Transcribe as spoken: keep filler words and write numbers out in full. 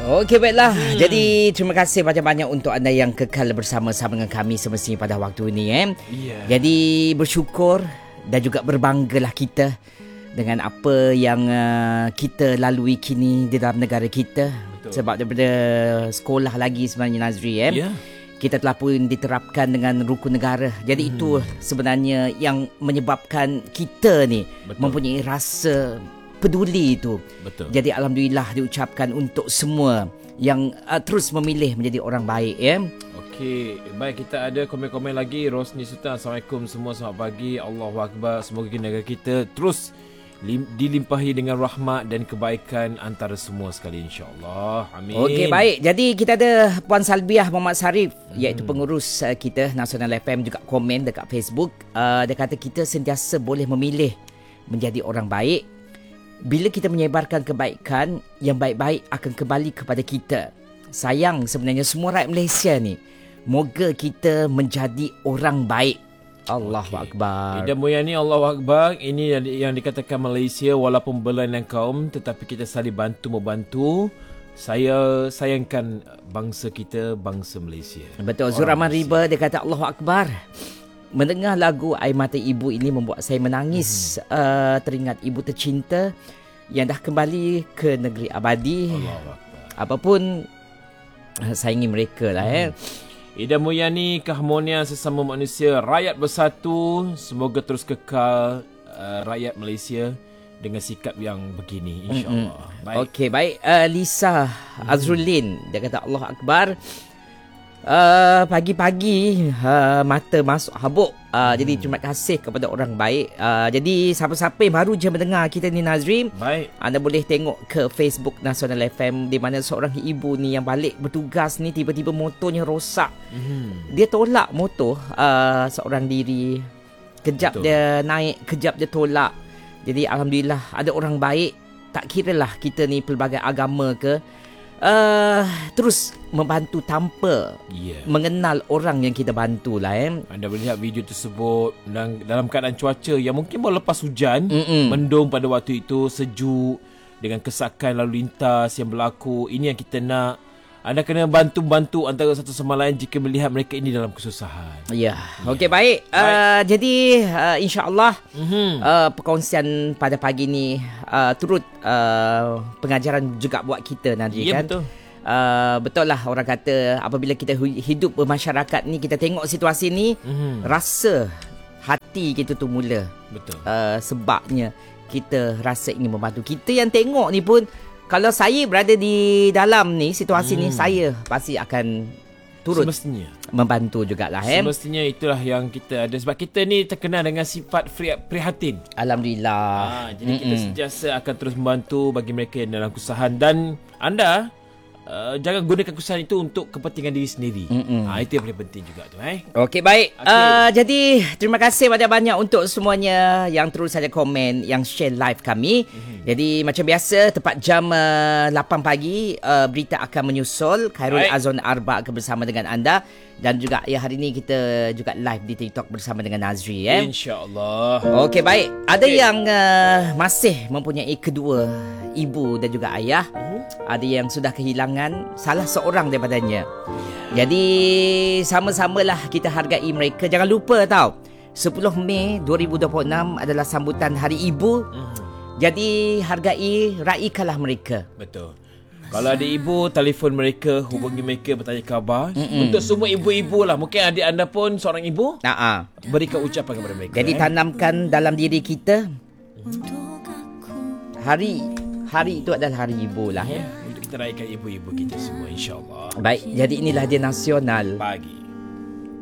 Okey, baiklah. Hmm. Jadi terima kasih banyak-banyak untuk anda yang kekal bersama-sama dengan kami semestinya pada waktu ini. Eh. Yeah. Jadi bersyukur dan juga berbanggalah kita dengan apa yang uh, kita lalui kini di dalam negara kita. Betul. Sebab daripada sekolah lagi sebenarnya Nazri. Eh. Yeah. Kita telah pun diterapkan dengan rukun negara. Jadi hmm. itu sebenarnya yang menyebabkan kita ni Betul. mempunyai rasa peduli itu. Betul. Jadi alhamdulillah diucapkan untuk semua yang uh, terus memilih menjadi orang baik ya. Okey, baik, kita ada komen-komen lagi. Rosni Sultan, Assalamualaikum semua, selamat pagi. Allahu akbar. Semoga negara kita terus lim- dilimpahi dengan rahmat dan kebaikan antara semua sekali, insya-Allah. Amin. Okey, baik. Jadi kita ada Puan Salbiah Muhammad Sarif hmm. iaitu pengurus uh, kita Nasional F M juga komen dekat Facebook. Uh, dia kata kita sentiasa boleh memilih menjadi orang baik. Bila kita menyebarkan kebaikan, yang baik-baik akan kembali kepada kita. Sayang sebenarnya semua rakyat Malaysia ni, moga kita menjadi orang baik. Allahu okay. Akbar. Ida Moyani, Allahu Akbar. Ini yang dikatakan Malaysia walaupun berlainan kaum, tetapi kita saling bantu-membantu. Saya sayangkan bangsa kita, bangsa Malaysia. Betul. Zuraman Riba dia kata Allahu Akbar. Mendengar lagu Air Mata Ibu ini membuat saya menangis. Hmm. Uh, teringat ibu tercinta yang dah kembali ke negeri abadi. Apapun, sayangi mereka lah. Hmm. Eh. Ida Muyani, keharmonian sesama manusia, rakyat bersatu. Semoga terus kekal uh, rakyat Malaysia dengan sikap yang begini, insya-Allah. Hmm. Baik. Okey, baik. Uh, Lisa hmm. Azrulin, dia kata Allahu Akbar. Uh, pagi-pagi uh, mata masuk habuk. uh, hmm. Jadi terima kasih kepada orang baik. uh, Jadi siapa-siapa yang baru je mendengar kita ni Nazri, baik, anda boleh tengok ke Facebook Nasional F M, di mana seorang ibu ni yang balik bertugas ni, tiba-tiba motornya rosak. hmm. Dia tolak motor uh, seorang diri. Kejap Betul. dia naik, kejap dia tolak. Jadi alhamdulillah ada orang baik. Tak kiralah kita ni pelbagai agama ke, Uh, terus membantu tanpa yeah. mengenal orang yang kita bantu lah. Eh. Anda boleh lihat video tersebut dan dalam keadaan cuaca yang mungkin baru lepas hujan, Mm-mm. mendung pada waktu itu, sejuk, dengan kesakan lalu lintas yang berlaku. Ini yang kita nak. Anda kena bantu-bantu antara satu sama lain jika melihat mereka ini dalam kesusahan. Ya, yeah. Okey, baik. baik. Uh, jadi uh, insya-Allah mm-hmm. uh, perkongsian pada pagi ni uh, turut uh, pengajaran juga buat kita nanti, yeah, kan. Betul. Uh, betul lah orang kata apabila kita hidup bermasyarakat ni, kita tengok situasi ni, mm-hmm. rasa hati kita tu mula. Betul. Uh, sebabnya kita rasa ingin membantu. Kita yang tengok ni pun, kalau saya berada di dalam ni situasi hmm. ni, saya pasti akan turut semestinya membantu jugalah. Eh? Semestinya itulah yang kita ada. Sebab kita ni terkenal dengan sifat prihatin. Alhamdulillah. Ha, jadi Mm-mm. kita sentiasa akan terus membantu bagi mereka yang dalam kesusahan. Dan anda Uh, jangan gunakan kesusahan itu untuk kepentingan diri sendiri. Ha, itu yang paling penting juga tu. Eh? Okey, baik. Okay. Uh, jadi, terima kasih banyak-banyak untuk semuanya yang terus saja komen, yang share live kami. Mm-hmm. Jadi, macam biasa, tepat jam uh, lapan pagi, uh, berita akan menyusul. Khairul right. Azon Arba akan bersama dengan anda. Dan juga ya, hari ini kita juga live di TikTok bersama dengan Nazri. Eh? InsyaAllah. Okey, baik. Ada okay. yang uh, masih mempunyai kedua ibu dan juga ayah. Mm-hmm. Ada yang sudah kehilangan salah seorang daripadanya. Jadi sama-samalah kita hargai mereka. Jangan lupa tau, sepuluh Mei dua ribu dua puluh enam adalah sambutan Hari Ibu. Mm-hmm. Jadi hargai, raikanlah mereka. Betul. Kalau ada ibu, telefon mereka, hubungi mereka, bertanya khabar. Mm-mm. Untuk semua ibu-ibu lah. Mungkin adik anda pun seorang ibu. Nah, berikan ucapan kepada mereka. Jadi eh? tanamkan dalam diri kita, hari hari itu adalah hari ibu lah. Ya, untuk kita raikan ibu-ibu kita semua, insya-Allah. Baik, jadi inilah dia Nasional Pagi.